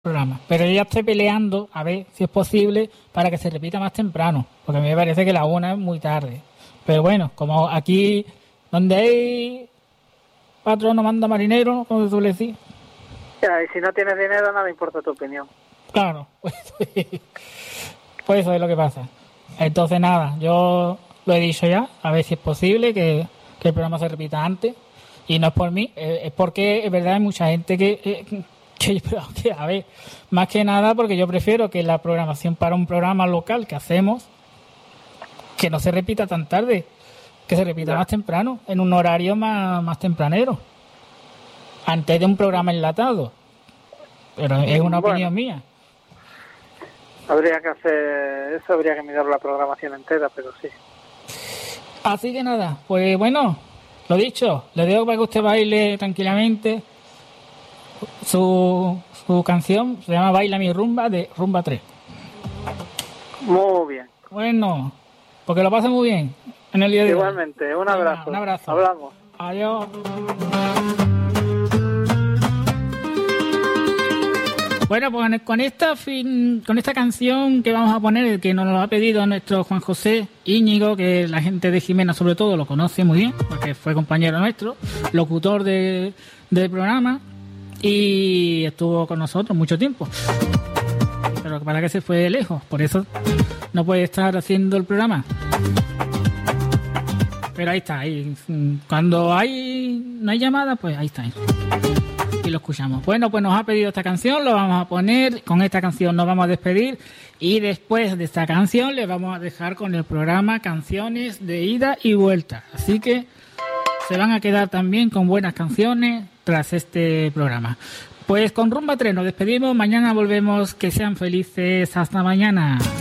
programa. Pero yo ya estoy peleando a ver si es posible para que se repita más temprano, porque a mí me parece que la 1 es muy tarde. Pero bueno, como aquí donde hay patrón no manda marinero, como se suele decir. Ya, y si no tienes dinero, nada importa tu opinión. Claro, pues eso es lo que pasa. Entonces nada, yo lo he dicho ya, a ver si es posible que el programa se repita antes. Y no es por mí, es porque es verdad hay mucha gente que a ver, más que nada porque yo prefiero que la programación para un programa local que hacemos, que no se repita tan tarde, que se repita más temprano, en un horario más tempranero, antes de un programa enlatado. Pero es una opinión mía. Habría que hacer eso, habría que mirar la programación entera, pero sí. Así que nada, pues bueno, lo dicho, le dejo para que usted baile tranquilamente. Su canción se llama Baila mi rumba, de Rumba 3. Muy bien. Bueno, porque lo pase muy bien en el día de hoy. Igualmente, un abrazo. Un abrazo. Hablamos. Adiós. Bueno, pues con esta canción que vamos a poner, que nos lo ha pedido nuestro Juan José Íñigo, que la gente de Jimena sobre todo lo conoce muy bien, porque fue compañero nuestro, locutor del programa, y estuvo con nosotros mucho tiempo. Pero para que se fue lejos, por eso no puede estar haciendo el programa. Pero ahí está, ahí, cuando no hay llamada, pues ahí está. Y lo escuchamos. Bueno, pues nos ha pedido esta canción, lo vamos a poner, con esta canción nos vamos a despedir y después de esta canción le vamos a dejar con el programa Canciones de Ida y Vuelta. Así que se van a quedar también con buenas canciones tras este programa. Pues con Rumba 3 nos despedimos, mañana volvemos, que sean felices, hasta mañana.